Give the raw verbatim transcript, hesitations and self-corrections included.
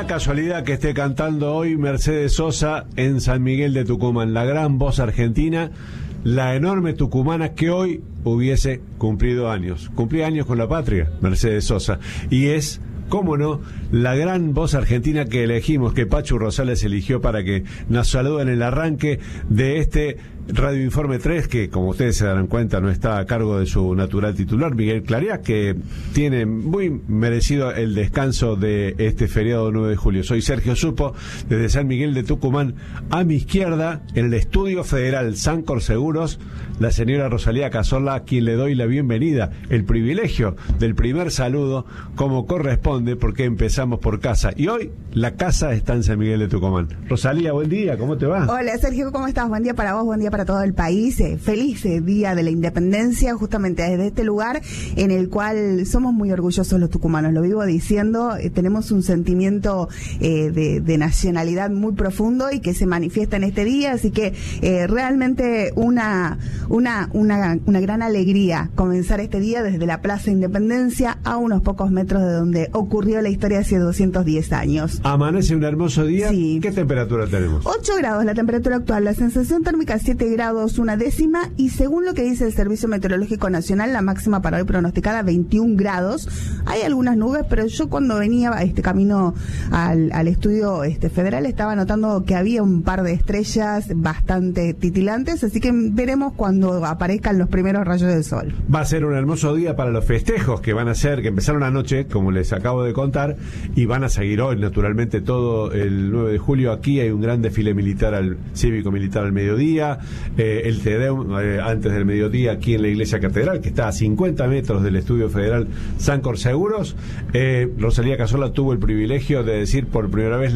casualidad que esté cantando hoy Mercedes Sosa en San Miguel de Tucumán, la gran voz argentina, la enorme tucumana que hoy hubiese cumplido años. Cumplía años con la patria, Mercedes Sosa, y es, cómo no, la gran voz argentina que elegimos, que Pachu Rosales eligió para que nos salude en el arranque de este Radio Informe tres, que como ustedes se darán cuenta no está a cargo de su natural titular, Miguel Clariá, que tiene muy merecido el descanso de este feriado nueve de julio. Soy Sergio Supo, desde San Miguel de Tucumán. A mi izquierda, en el Estudio Federal Sancor Seguros, la señora Rosalía Cazorla, a quien le doy la bienvenida, el privilegio del primer saludo, como corresponde, porque empezamos por casa. Y hoy, la casa está en San Miguel de Tucumán. Rosalía, buen día, ¿cómo te va? Hola, Sergio, ¿cómo estás? Buen día para vos, buen día para todo el país. Eh, feliz eh, Día de la Independencia, justamente desde este lugar en el cual somos muy orgullosos los tucumanos. Lo vivo diciendo, eh, tenemos un sentimiento eh, de, de nacionalidad muy profundo y que se manifiesta en este día, así que eh, realmente una, una, una, una gran alegría comenzar este día desde la Plaza Independencia, a unos pocos metros de donde ocurrió la historia hace doscientos diez años. Amanece un hermoso día. Sí. ¿Qué temperatura tenemos? ocho grados la temperatura actual, la sensación térmica siete grados una décima, y según lo que dice el Servicio Meteorológico Nacional, la máxima para hoy pronosticada veintiún grados. Hay algunas nubes, pero yo cuando venía este camino al, al estudio este federal estaba notando que había un par de estrellas bastante titilantes, así que veremos cuando aparezcan los primeros rayos del sol. Va a ser un hermoso día para los festejos que van a ser, que empezaron anoche, como les acabo de contar, y van a seguir hoy, naturalmente, todo el nueve de julio. Aquí hay un gran desfile militar, al cívico-militar al mediodía, eh, el Te Deum eh, antes del mediodía aquí en la Iglesia Catedral, que está a cincuenta metros del Estudio Federal Sancor Seguros. eh, Rosalía Cazorla tuvo el privilegio de decir por primera vez